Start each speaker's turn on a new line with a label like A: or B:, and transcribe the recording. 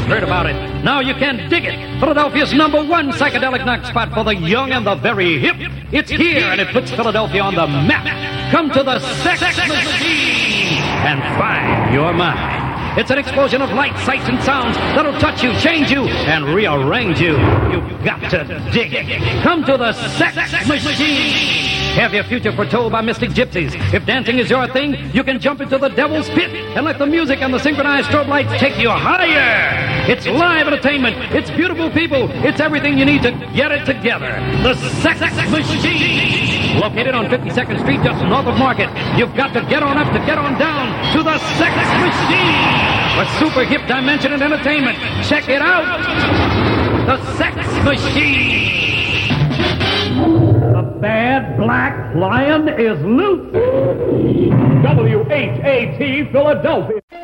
A: you've heard about it. Now you can dig it. Philadelphia's #1 psychedelic knock spot for the young and the very hip. It's here, and it puts Philadelphia on the map. Come to the Sex Machine and find your mind. It's an explosion of light, sights, and sounds that'll touch you, change you, and rearrange you. You've got to dig it. Come to the Sex Machine. Have your future foretold by mystic gypsies. If dancing is your thing, you can jump into the devil's pit and let the music and the synchronized strobe lights take you higher. It's live entertainment. It's beautiful people. It's everything you need to get it together. The Sex Machine. Located on 52nd Street, just north of Market. You've got to get on up to get on down to the Sex Machine. A super hip dimension and entertainment. Check it out. The Sex Machine. The bad black lion is loose. WHAT Philadelphia.